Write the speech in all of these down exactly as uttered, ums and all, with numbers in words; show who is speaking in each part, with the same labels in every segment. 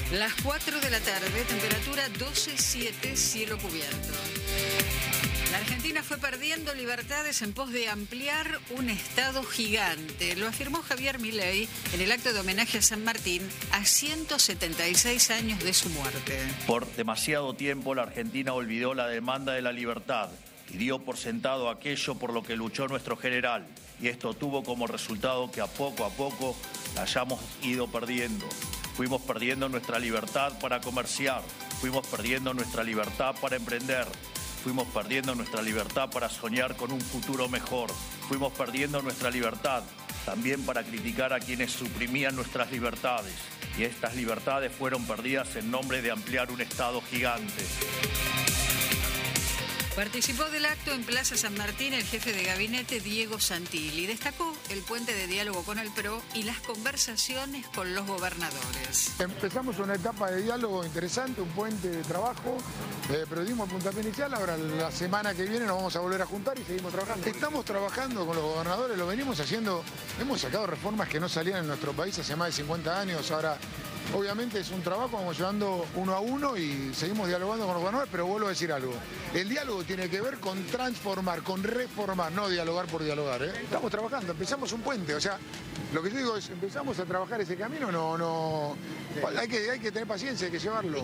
Speaker 1: Las cuatro de la tarde, temperatura doce siete, cielo cubierto. La Argentina fue perdiendo libertades en pos de ampliar un Estado gigante. Lo afirmó Javier Milei en el acto de homenaje a San Martín a ciento setenta y seis años de su muerte.
Speaker 2: Por demasiado tiempo la Argentina olvidó la demanda de la libertad y dio por sentado aquello por lo que luchó nuestro general. Y esto tuvo como resultado que a poco a poco la hayamos ido perdiendo. Fuimos perdiendo nuestra libertad para comerciar, fuimos perdiendo nuestra libertad para emprender, fuimos perdiendo nuestra libertad para soñar con un futuro mejor, fuimos perdiendo nuestra libertad también para criticar a quienes suprimían nuestras libertades. Y estas libertades fueron perdidas en nombre de ampliar un Estado gigante.
Speaker 1: Participó del acto en Plaza San Martín el jefe de gabinete Diego Santilli. Destacó el puente de diálogo con el P R O y las conversaciones con los gobernadores.
Speaker 3: Empezamos una etapa de diálogo interesante, un puente de trabajo, eh, pero dimos puntapié inicial. Ahora la semana que viene nos vamos a volver a juntar y seguimos trabajando. Estamos trabajando con los gobernadores, lo venimos haciendo. Hemos sacado reformas que no salían en nuestro país hace más de cincuenta años. Ahora, obviamente es un trabajo, vamos llevando uno a uno y seguimos dialogando con los gobernadores, pero vuelvo a decir algo. El diálogo tiene que ver con transformar, con reformar, no dialogar por dialogar, ¿eh? Estamos trabajando, empezamos un puente, o sea, lo que yo digo es, empezamos a trabajar ese camino, no, no, hay que, hay que tener paciencia, hay que llevarlo.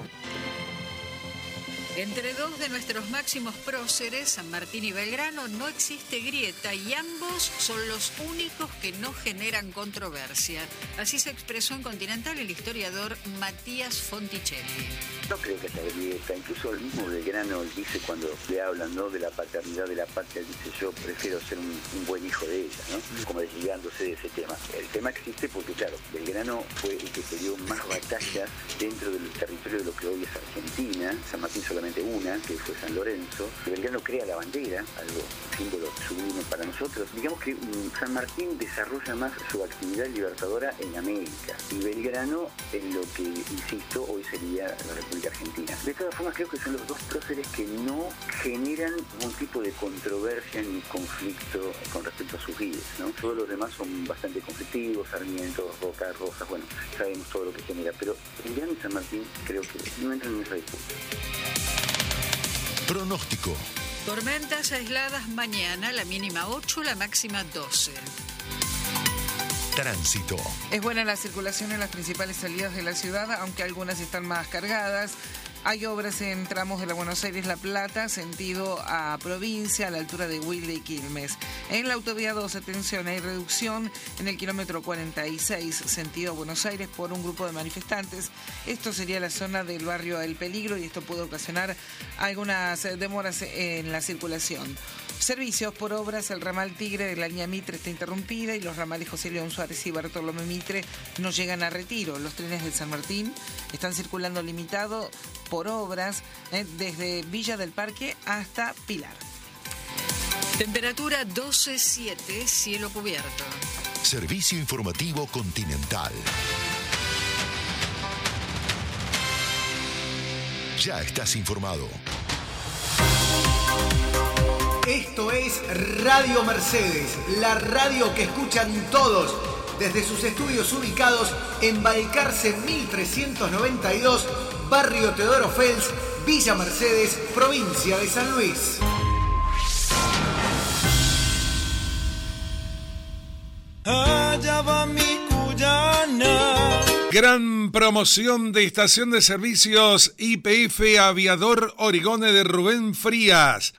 Speaker 1: Entre dos de nuestros máximos próceres, San Martín y Belgrano, no existe grieta y ambos son los únicos que no generan controversia. Así se expresó en Continental el historiador Matías Fonticelli.
Speaker 4: No creo que haya grieta, incluso el mismo Belgrano dice cuando le hablan, ¿no?, de la paternidad de la patria, dice yo prefiero ser un, un buen hijo de ella, ¿no? Como desligándose de ese tema. El tema existe porque, claro, Belgrano fue el que peleó más batallas dentro del territorio de lo que hoy es Argentina. San Martín solamente una, que fue San Lorenzo. Belgrano crea la bandera, algo símbolo sublime para nosotros. Digamos que um, San Martín desarrolla más su actividad libertadora en América y Belgrano en lo que, insisto, hoy sería la República Argentina. De todas formas, creo que son los dos próceres que no generan ningún tipo de controversia ni conflicto con respecto a sus vidas, ¿no? Todos los demás son bastante conflictivos, Sarmiento, Roca, Rosas, bueno, sabemos todo lo que genera, pero Belgrano y San Martín creo que no entran en esa disputa.
Speaker 5: Pronóstico.
Speaker 1: Tormentas aisladas mañana, la mínima ocho, la máxima doce.
Speaker 5: Tránsito.
Speaker 6: Es buena la circulación en las principales salidas de la ciudad, aunque algunas están más cargadas. Hay obras en tramos de la Buenos Aires-La Plata, sentido a provincia, a la altura de Wilde y Quilmes. En la autovía dos, atención, hay reducción en el kilómetro cuarenta y seis, sentido a Buenos Aires, por un grupo de manifestantes. Esto sería la zona del barrio El Peligro y esto puede ocasionar algunas demoras en la circulación. Servicios por obras, el ramal Tigre de la línea Mitre está interrumpida y los ramales José León Suárez y Bartolomé Mitre no llegan a Retiro. Los trenes de San Martín están circulando limitado por obras eh, desde Villa del Parque hasta Pilar.
Speaker 1: Temperatura doce siete, cielo cubierto.
Speaker 5: Servicio informativo Continental. Ya estás informado.
Speaker 7: Esto es Radio Mercedes, la radio que escuchan todos desde sus estudios ubicados en Balcarce mil trescientos noventa y dos, Barrio Teodoro Fels, Villa Mercedes, provincia de San Luis.
Speaker 8: Allá va mi cuyana. Gran promoción de estación de servicios Y P F Aviador Origone de Rubén Frías.